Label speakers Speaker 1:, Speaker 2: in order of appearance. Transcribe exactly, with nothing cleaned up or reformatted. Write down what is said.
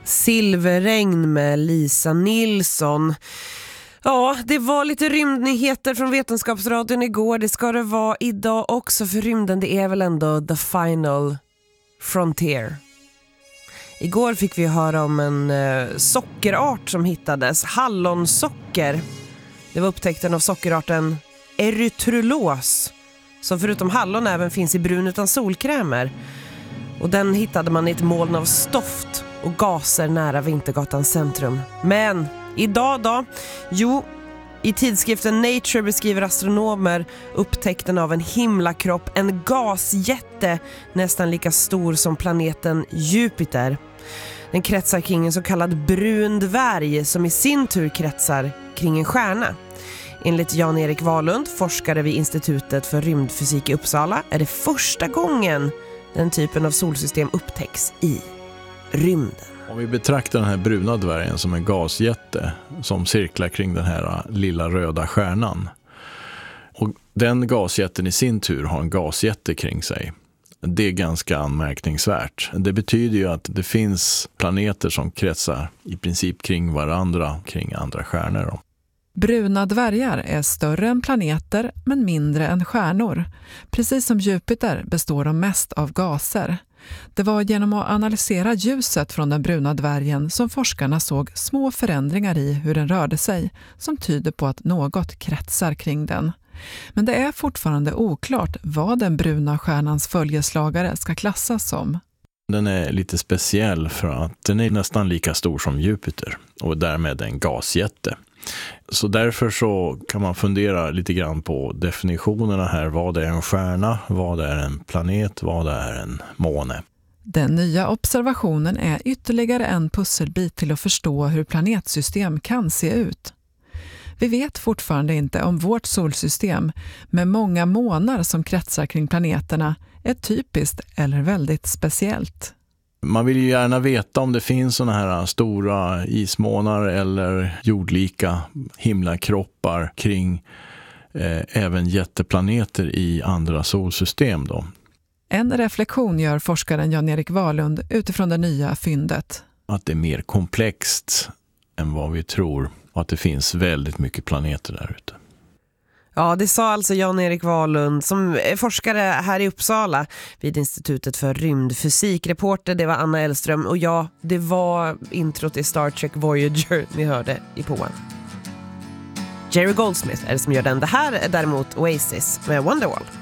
Speaker 1: Silverregn med Lisa Nilsson. Ja, det var lite rymdnyheter från Vetenskapsradion igår. Det ska det vara idag också, för rymden, det är väl ändå the final frontier. Igår fick vi höra om en eh, sockerart som hittades, hallonsocker. Det var upptäckten av sockerarten erythrolos, som förutom hallon även finns i brun utan solkrämer. Och den hittade man i ett moln av stoft och gaser nära Vintergatans centrum. Men idag då? Jo, i tidskriften Nature beskriver astronomer upptäckten av en himlakropp, en gasjätte nästan lika stor som planeten Jupiter. Den kretsar kring en så kallad brun dvärg som i sin tur kretsar kring en stjärna. Enligt Jan-Erik Wahlund, forskare vid Institutet för rymdfysik i Uppsala, är det första gången den typen av solsystem upptäcks i rymden.
Speaker 2: Om vi betraktar den här bruna dvärgen som en gasjätte som cirklar kring den här lilla röda stjärnan. Och den gasjätten i sin tur har en gasjätte kring sig. Det är ganska anmärkningsvärt. Det betyder ju att det finns planeter som kretsar i princip kring varandra, kring andra stjärnor då.
Speaker 3: Bruna dvärgar är större än planeter men mindre än stjärnor. Precis som Jupiter består de mest av gaser. Det var genom att analysera ljuset från den bruna dvärgen som forskarna såg små förändringar i hur den rörde sig, som tyder på att något kretsar kring den. Men det är fortfarande oklart vad den bruna stjärnans följeslagare ska klassas som.
Speaker 2: Den är lite speciell för att den är nästan lika stor som Jupiter och därmed en gasjätte. Så därför så kan man fundera lite grann på definitionerna här. Vad är en stjärna? Vad är en planet? Vad är en måne?
Speaker 3: Den nya observationen är ytterligare en pusselbit till att förstå hur planetsystem kan se ut. Vi vet fortfarande inte om vårt solsystem med många månar som kretsar kring planeterna är typiskt eller väldigt speciellt.
Speaker 2: Man vill ju gärna veta om det finns såna här stora ismånar eller jordlika himlakroppar kring eh, även jätteplaneter i andra solsystem då.
Speaker 3: En reflektion gör forskaren Jan-Erik Wahlund utifrån det nya fyndet.
Speaker 2: Att det är mer komplext än vad vi tror och att det finns väldigt mycket planeter där ute.
Speaker 1: Ja, det sa alltså Jan-Erik Wahlund som är forskare här i Uppsala vid Institutet för rymdfysik. Reporter, det var Anna Elström, och ja, det var introt i Star Trek Voyager ni hörde i påan. Jerry Goldsmith är det som gör den. Det här är däremot Oasis med Wonderwall.